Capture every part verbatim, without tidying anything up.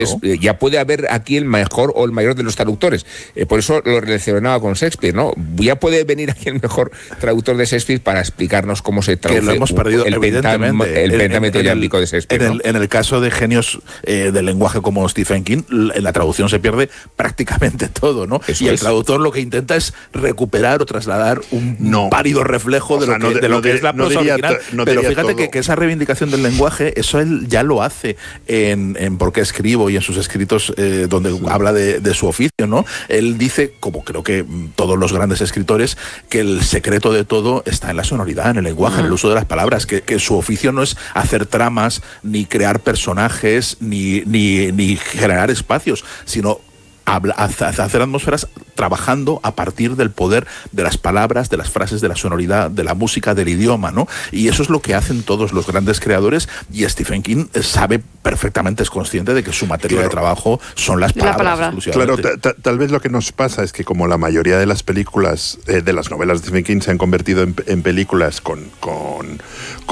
Es, ya puede haber aquí el mejor o el mayor de los traductores. Eh, por eso lo relacionaba con Shakespeare, ¿no? Ya puede venir aquí el mejor traductor de Shakespeare para explicarnos cómo se traduce que lo hemos perdido, el, pentam, el pentámetro yámbico de Shakespeare. En, ¿no? el, en el caso de genios eh, del lenguaje como Stephen King, en la traducción se pierde prácticamente todo, ¿no? Eso y el es. traductor lo que intenta es recuperar o trasladar un no. pálido reflejo de o sea, lo que, no, de lo no, que es la no prosa diría, original. no Pero fíjate todo. que, que esa reivindicación del lenguaje, eso él ya lo hace en, en Por qué escribo y en sus escritos eh, donde sí. habla de, de su oficio, ¿no? Él dice, como creo que todos los grandes escritores, que el secreto de todo está en la sonoridad, en el lenguaje, uh-huh. en el uso de las palabras, que, que su oficio no es hacer tramas, ni crear personajes, ni, ni, ni generar espacios, sino Habla, hacer atmósferas trabajando a partir del poder de las palabras, de las frases, de la sonoridad, de la música, del idioma, ¿no? Y eso es lo que hacen todos los grandes creadores, y Stephen King sabe perfectamente, es consciente de que su materia claro. de trabajo son las palabras. palabra. exclusivamente. Claro, ta, ta, tal vez lo que nos pasa es que como la mayoría de las películas, eh, de las novelas de Stephen King se han convertido en, en películas con, con,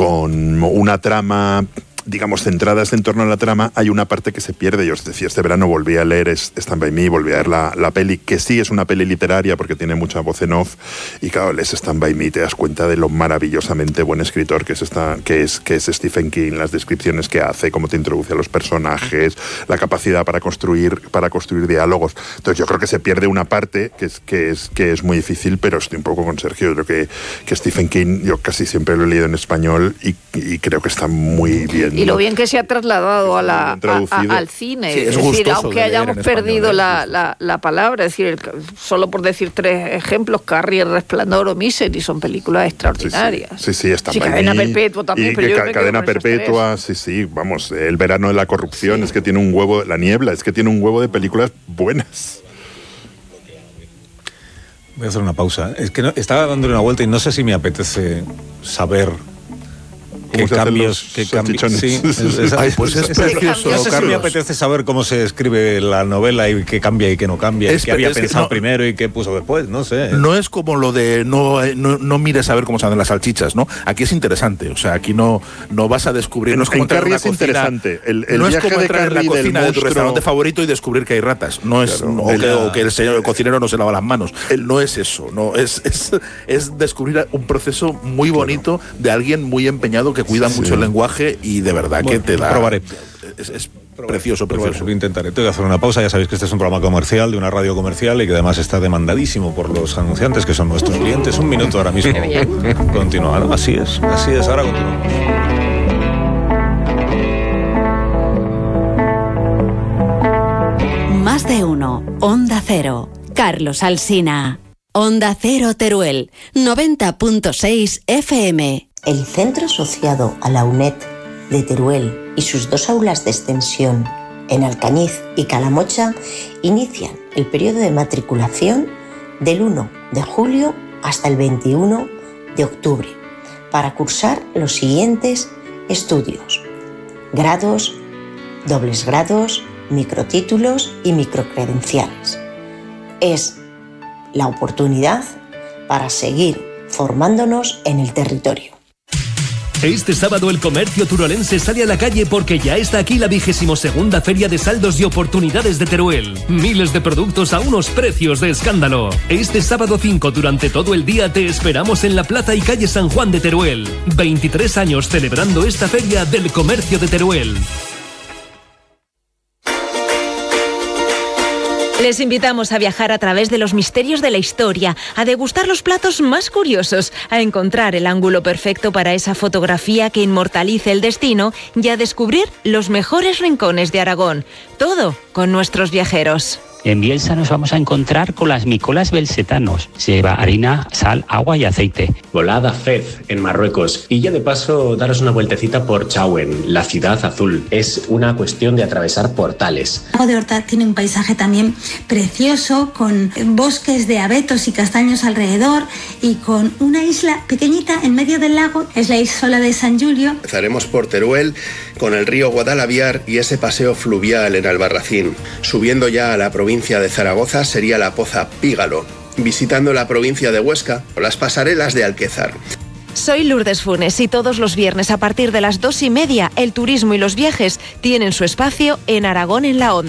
con una trama, digamos, centradas en torno a la trama, hay una parte que se pierde. Yo os decía, este verano volví a leer Stand By Me, volví a ver la, la peli, que sí es una peli literaria porque tiene mucha voz en off, y claro, lees Stand By Me y te das cuenta de lo maravillosamente buen escritor que es, esta, que es, que es Stephen King, las descripciones que hace, cómo te introduce a los personajes, la capacidad para construir, para construir diálogos. Entonces yo creo que se pierde una parte que es, que es, que es muy difícil, pero estoy un poco con Sergio. Yo creo que, que Stephen King, yo casi siempre lo he leído en español y, y creo que está muy bien. Y lo bien que se ha trasladado a la, a, a, al cine, sí, es, es decir, aunque de hayamos perdido español, la, la, la palabra, es decir, solo por decir tres ejemplos, Carrie, El Resplandor o Misery, son películas extraordinarias. Sí, sí, sí, está sí, Cadena Perpetua también. Y pero que yo ca- Cadena Perpetua, sí, sí, vamos, El verano de la corrupción, sí. Es que tiene un huevo, La niebla, es que tiene un huevo de películas buenas. Voy a hacer una pausa. Es que no, estaba dándole una vuelta y no sé si me apetece saber qué cambios, qué cambios. Sí, es, es, Ay, pues es, es precioso, no sé Carlos. si me apetece saber cómo se escribe la novela y qué cambia y qué no cambia, es, y qué había pensado no, primero y qué puso después, no sé. No es como lo de no, no, no mires a ver cómo se hacen las salchichas, ¿no? Aquí es interesante, o sea, aquí no, no vas a descubrir. No es como en Carrie es cocina, interesante. El, el no viaje es como de entrar en la Carrie cocina de tu restaurante favorito y descubrir que hay ratas. No es, claro, o, el, que, o que el señor el cocinero no se lava las manos. El, no es eso, no es, es, es descubrir un proceso muy bonito claro. de alguien muy empeñado que cuida sí, mucho sí. el lenguaje. Y de verdad bueno, que te da. Probaré. Es, es precioso, precioso. Bueno, intentaré. Tengo que hacer una pausa. Ya sabéis que este es un programa comercial de una radio comercial y que además está demandadísimo por los anunciantes que son nuestros clientes. Un minuto ahora mismo. Continuado. Así es, así es. Ahora continuamos. Más de uno. Onda Cero. Carlos Alsina. Onda Cero Teruel. noventa punto seis F M. El Centro Asociado a la UNED de Teruel y sus dos aulas de extensión en Alcañiz y Calamocha inician el periodo de matriculación del uno de julio hasta el veintiuno de octubre para cursar los siguientes estudios: grados, dobles grados, microtítulos y microcredenciales. Es la oportunidad para seguir formándonos en el territorio. Este sábado el comercio turolense sale a la calle porque ya está aquí la vigésimo segunda Feria de Saldos y Oportunidades de Teruel. Miles de productos a unos precios de escándalo. Este sábado cinco durante todo el día te esperamos en la Plaza y Calle San Juan de Teruel. veintitrés años celebrando esta feria del comercio de Teruel. Les invitamos a viajar a través de los misterios de la historia, a degustar los platos más curiosos, a encontrar el ángulo perfecto para esa fotografía que inmortalice el destino y a descubrir los mejores rincones de Aragón. Todo con nuestros viajeros. En Bielsa nos vamos a encontrar con las micolas belsetanos. Se lleva harina, sal, agua y aceite. Volada Fez, en Marruecos. Y ya de paso, daros una vueltecita por Chauen, la ciudad azul. Es una cuestión de atravesar portales. El lago de Horta tiene un paisaje también precioso, con bosques de abetos y castaños alrededor y con una isla pequeñita en medio del lago. Es la isla de San Julio. Empezaremos por Teruel, con el río Guadalaviar y ese paseo fluvial en Albarracín. Subiendo ya a la provincia de Zaragoza sería la Poza Pígalo, visitando la provincia de Huesca o las pasarelas de Alquezar. Soy Lourdes Funes y todos los viernes a partir de las dos y media el turismo y los viajes tienen su espacio en Aragón en la Onda.